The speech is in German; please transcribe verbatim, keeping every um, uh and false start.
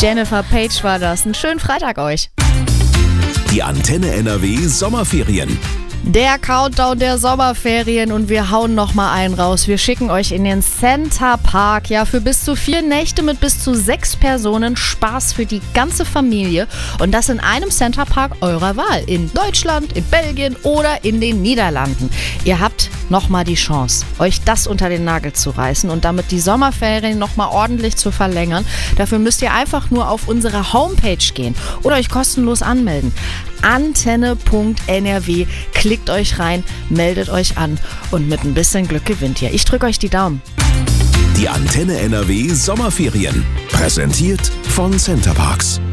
Jennifer Page war das. Einen schönen Freitag euch. Die Antenne N R W Sommerferien. Der Countdown der Sommerferien und wir hauen nochmal einen raus. Wir schicken euch in den Center Park. Ja, für bis zu vier Nächte mit bis zu sechs Personen. Spaß für die ganze Familie. Und das in einem Center Park eurer Wahl. In Deutschland, in Belgien oder in den Niederlanden. Ihr habt nochmal die Chance, euch das unter den Nagel zu reißen und damit die Sommerferien nochmal ordentlich zu verlängern. Dafür müsst ihr einfach nur auf unsere Homepage gehen oder euch kostenlos anmelden. antenne punkt n r w. Klickt euch rein, meldet euch an und mit ein bisschen Glück gewinnt ihr. Ich drücke euch die Daumen. Die Antenne N R W Sommerferien. Präsentiert von Center Parks.